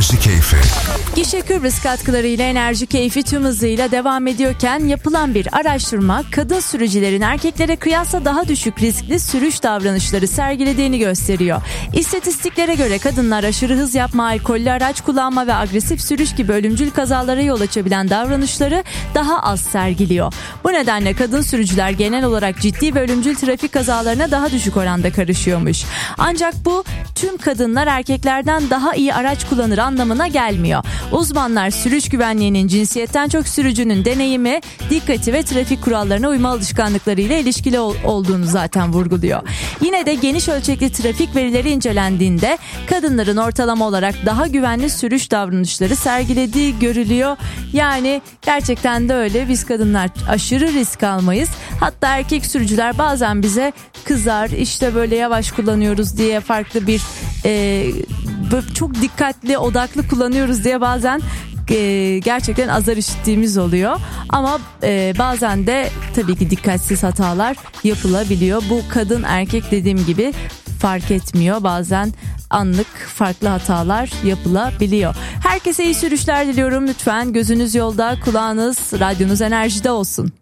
Enerji Keyfi. Gişe Kıbrıs katkılarıyla Enerji Keyfi tüm hızıyla devam ediyorken yapılan bir araştırma kadın sürücülerin erkeklere kıyasla daha düşük riskli sürüş davranışları sergilediğini gösteriyor. İstatistiklere göre kadınlar aşırı hız yapma, alkollü araç kullanma ve agresif sürüş gibi ölümcül kazalara yol açabilen davranışları daha az sergiliyor. Bu nedenle kadın sürücüler genel olarak ciddi ve ölümcül trafik kazalarına daha düşük oranda karışıyormuş. Ancak bu tüm kadınlar erkeklerden daha iyi araç kullanır anlamına gelmiyor. Uzmanlar sürüş güvenliğinin cinsiyetten çok sürücünün deneyimi, dikkati ve trafik kurallarına uyma alışkanlıklarıyla ilişkili olduğunu zaten vurguluyor. Yine de geniş ölçekli trafik verileri incelendiğinde kadınların ortalama olarak daha güvenli sürüş davranışları sergilediği görülüyor. Yani gerçekten de öyle, biz kadınlar aşırı risk almayız. Hatta erkek sürücüler bazen bize kızar, işte böyle yavaş kullanıyoruz diye, farklı bir çok dikkatli, odaklı kullanıyoruz diye bazen gerçekten azar işittiğimiz oluyor. Ama bazen de tabii ki dikkatsiz hatalar yapılabiliyor. Bu kadın erkek dediğim gibi fark etmiyor. Bazen anlık farklı hatalar yapılabiliyor. Herkese iyi sürüşler diliyorum. Lütfen gözünüz yolda, kulağınız, radyonuz enerjide olsun.